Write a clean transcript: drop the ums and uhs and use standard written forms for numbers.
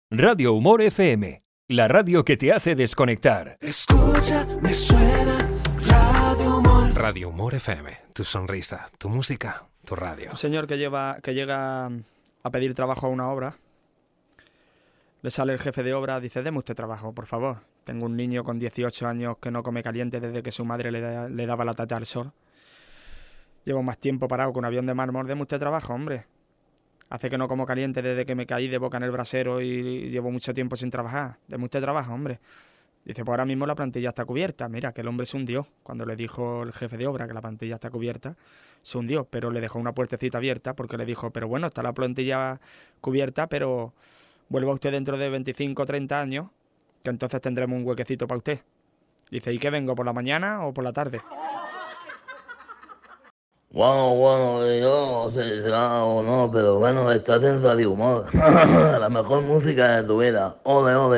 Radio Humor FM, la radio que te hace desconectar. Escucha, me suena Radio Humor. Radio Humor FM, tu sonrisa, tu música, tu radio. Un señor que llega a pedir trabajo a una obra, le sale el jefe de obra, dice: deme usted trabajo, por favor. Tengo un niño con 18 años que no come caliente desde que su madre le daba la teta al sol. Llevo más tiempo parado que un avión de mármol. Deme usted trabajo, hombre. Hace que no como caliente desde que me caí de boca en el brasero y llevo mucho tiempo sin trabajar. Deme usted trabajo, hombre. Dice: pues ahora mismo la plantilla está cubierta. Mira, que el hombre se hundió. Cuando le dijo el jefe de obra que la plantilla está cubierta, se hundió, pero le dejó una puertecita abierta porque le dijo: pero bueno, está la plantilla cubierta, pero vuelva usted dentro de 25 o 30 años, que entonces tendremos un huequecito para usted. Dice: ¿y qué vengo, por la mañana o por la tarde? Bueno, yo no sé si será o no, pero bueno, estás en Radio Humor. La mejor música de tu vida. Ole, ole.